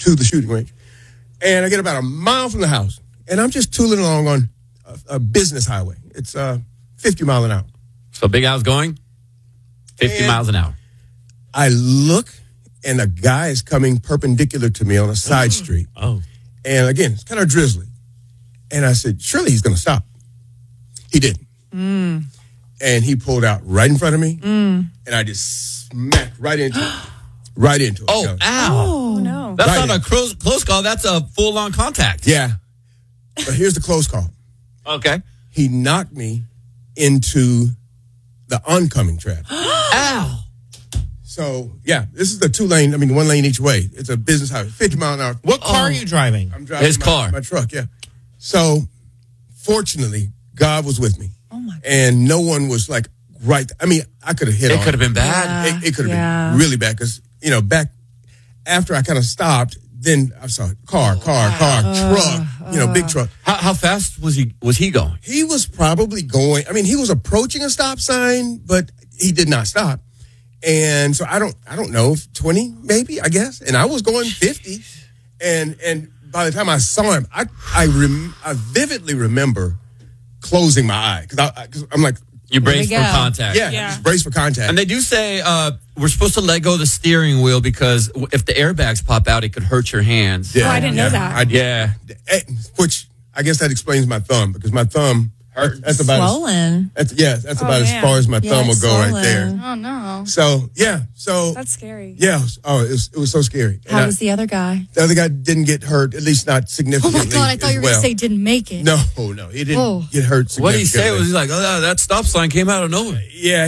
to the shooting range. And I get about a mile from the house, and I'm just tooling along on a business highway. It's 50 miles an hour. So Big Al's going 50 miles an hour. I look, and a guy is coming perpendicular to me on a side street. Oh. And again, it's kind of drizzly. And I said, surely he's going to stop. He didn't. And he pulled out right in front of me, and I just smacked right into it. Right into it. Oh, ow. Oh, no. That's Right not a close call. That's a full-on contact. Yeah. But here's the close call. Okay. He knocked me into the oncoming traffic. Ow. So, yeah, this is the two-lane, one lane each way. It's a business highway, 50 mile an hour. What car are you driving? I'm driving His car. my truck, yeah. So, fortunately, God was with me. Oh, my God. And no one was like right. I could have hit It on could have been bad. It could have been really bad because, back after I kind of stopped, then I saw car, truck, big truck. How fast was he going? He was probably going, he was approaching a stop sign, but he did not stop. And so I don't know, 20 maybe, I guess. And I was going 50. And by the time I saw him, I vividly remember closing my eye because I'm like, You brace for contact. yeah, just brace for contact. And they do say we're supposed to let go of the steering wheel because if the airbags pop out, it could hurt your hands. Yeah, I didn't know that. Which I guess that explains my thumb because my thumb that's about Swollen. that's about as far as my thumb will go right there. Oh, no. So That's scary. yeah. Oh, it was so scary. How was the other guy? The other guy didn't get hurt, at least not Oh significantly. my God, I thought you were going to say didn't make it. No, he didn't get hurt significantly. What did he say? Was he like, that stop sign came out of nowhere? Yeah,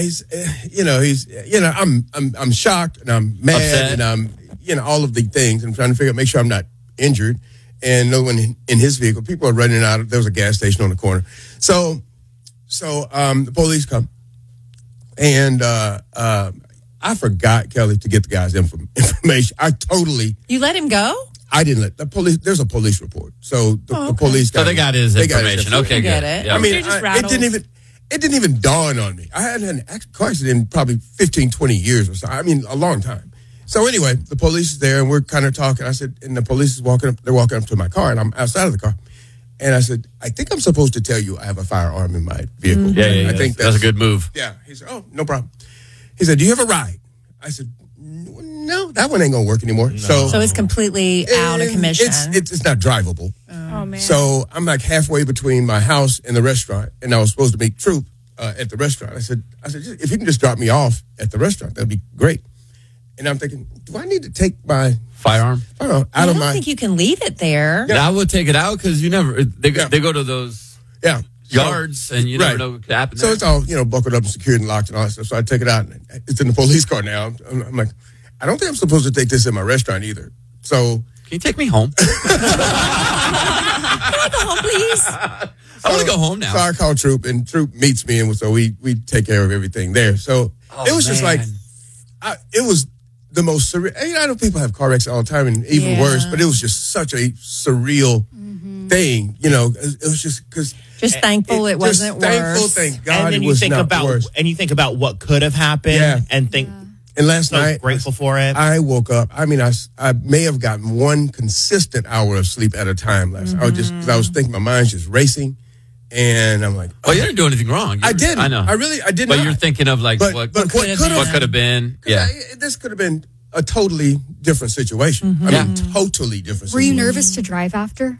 I'm shocked and I'm mad Upset. and I'm, all of the things. I'm trying to make sure I'm not injured. And no one in his vehicle. People are running out. There was a gas station on the corner. So the police come. And I forgot, Kelly, to get the guy's information. You let him go? I didn't let the police. There's a police report. So the police got So they got his information. Okay, Get good. it. Yeah. It didn't even dawn on me. I hadn't had an car accident in probably 15, 20 years or so. A long time. So anyway, the police is there and we're kind of talking. I said, and the police is walking up. They're walking up to my car and I'm outside of the car. And I said, I think I'm supposed to tell you I have a firearm in my vehicle. Yeah. I think that's a good move. Yeah. He said, oh, no problem. He said, do you have a ride? I said, no, that one ain't going to work anymore. No. So it's completely out of commission. It's not drivable. Oh, man. So I'm like halfway between my house and the restaurant. And I was supposed to meet Troop at the restaurant. I said, if you can just drop me off at the restaurant, that'd be great. And I'm thinking, do I need to take my firearm out of my? I don't think you can leave it there. Yeah. I would take it out because you never. They go to those yards and you never know what could happen. So it's all buckled up and secured and locked and all that stuff. So I take it out. And it's in the police car now. I'm like, I don't think I'm supposed to take this in my restaurant either. So can you take me home? Can I go home, please? I want to go home now. So I call Troop and Troop meets me and so we take care of everything there. So it was just like it was the most surreal. I know people have car wrecks all the time and even worse, but it was just such a surreal thing. It was just because thankful it wasn't worse. Thankful, thank God, and then it you was think not about worse. and you think about what could have happened, and think. And last so night, grateful for it. I woke up. I may have gotten one consistent hour of sleep at a time last night. Because I was thinking my mind's just racing, and I'm like, oh, you didn't do anything wrong. I didn't. I know. I didn't. But you're thinking of like what could have been. Yeah, this could have been a totally different situation. Totally different. Were you nervous to drive after?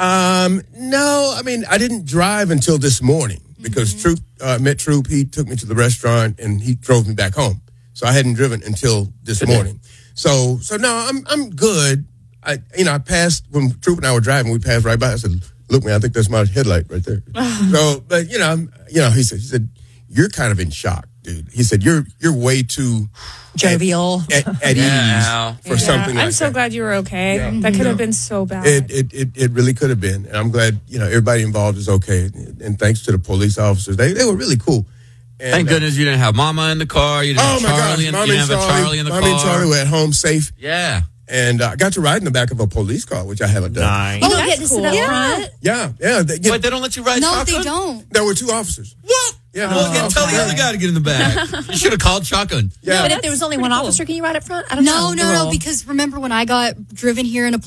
No. I didn't drive until this morning because Troop met Troop. He took me to the restaurant and he drove me back home. So I hadn't driven until this morning. So no, I'm good. I passed when Troop and I were driving. We passed right by. I said, "Look, man, I think that's my headlight right there." So, but he said, "You're kind of in shock, dude." He said, "You're way too jovial at ease for something like that." I'm so glad you were okay. Yeah. That could have been so bad. It really could have been, and I'm glad everybody involved is okay. And thanks to the police officers, they were really cool. And, thank goodness you didn't have Mama in the car. You didn't have Charlie. You didn't have Charlie in the car. Mommy and Charlie were at home safe. Yeah. And I got to ride in the back of a police car, which I haven't done. Nice. You don't get to sit up front? Yeah. Wait, they don't let you ride No, shotgun? they don't. There were two officers. What? Yeah. Well, tell the other guy to get in the back. You should have called shotgun. Yeah. But if there was only one officer, can you ride up front? I don't know. No, because remember when I got driven here in a